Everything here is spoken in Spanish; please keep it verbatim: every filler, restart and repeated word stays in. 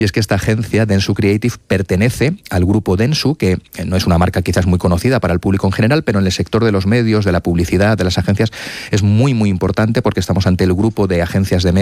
Y es que esta agencia, Dentsu Creative, pertenece al grupo Dentsu, que no es una marca quizás muy conocida para el público en general, pero en el sector de los medios, de la publicidad, de las agencias, es muy, muy importante porque estamos ante el grupo de agencias de medios